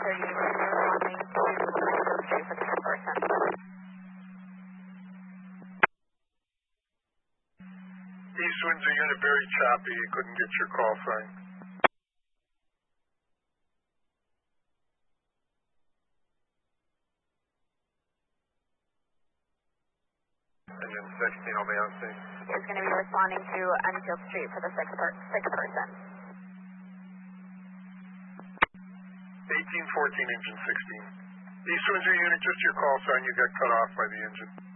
Windsor unit responding to Enfield Street for the sick person. East Windsor unit, very choppy. Couldn't get your call sign. Engine 16 will be on scene. Is going to be responding to Enfield Street for the sick person. 1814, engine 16. East Windsor unit, just your call sign. You got cut off by the engine.